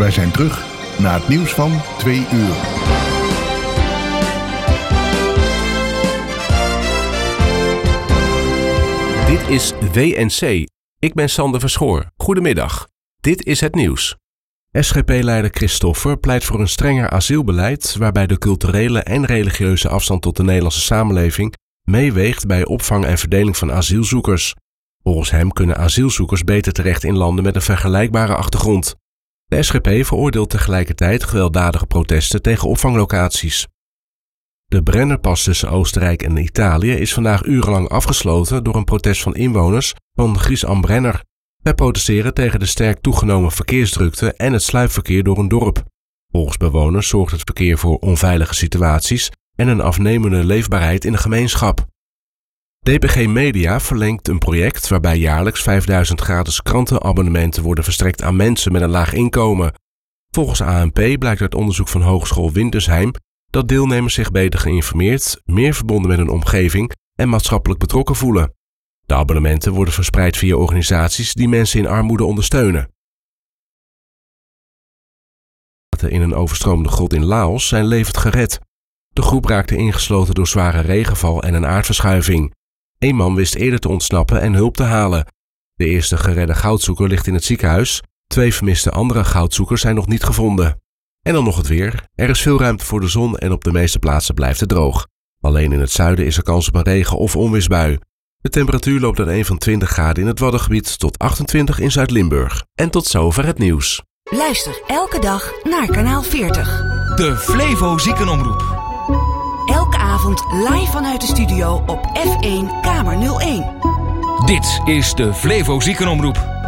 Wij zijn terug na het nieuws van 2 uur. Dit is WNC. Ik ben Sander Verschoor. Goedemiddag. Dit is het nieuws. SGP-leider Christoffer pleit voor een strenger asielbeleid waarbij de culturele en religieuze afstand tot de Nederlandse samenleving meeweegt bij opvang en verdeling van asielzoekers. Volgens hem kunnen asielzoekers beter terecht in landen met een vergelijkbare achtergrond. De SGP veroordeelt tegelijkertijd gewelddadige protesten tegen opvanglocaties. De Brennerpas tussen Oostenrijk en Italië is vandaag urenlang afgesloten door een protest van inwoners van Gries am Brenner. Zij protesteren tegen de sterk toegenomen verkeersdrukte en het sluipverkeer door een dorp. Volgens bewoners zorgt het verkeer voor onveilige situaties en een afnemende leefbaarheid in de gemeenschap. DPG Media verlengt een project waarbij jaarlijks 5000 gratis krantenabonnementen worden verstrekt aan mensen met een laag inkomen. Volgens ANP blijkt uit onderzoek van Hogeschool Wintersheim dat deelnemers zich beter geïnformeerd, meer verbonden met hun omgeving en maatschappelijk betrokken voelen. De abonnementen worden verspreid via organisaties die mensen in armoede ondersteunen. In een overstromende grot in Laos zijn levend gered. De groep raakte ingesloten door zware regenval en een aardverschuiving. 1 man wist eerder te ontsnappen en hulp te halen. De eerste geredde goudzoeker ligt in het ziekenhuis. 2 vermiste andere goudzoekers zijn nog niet gevonden. En dan nog het weer. Er is veel ruimte voor de zon en op de meeste plaatsen blijft het droog. Alleen in het zuiden is er kans op een regen- of onweersbui. De temperatuur loopt uiteen van 20 graden in het Waddengebied tot 28 in Zuid-Limburg. En tot zover het nieuws. Luister elke dag naar kanaal 40. De Flevo Ziekenomroep. Elke avond live vanuit de studio op F1 Kamer 01. Dit is de Flevo Ziekenomroep.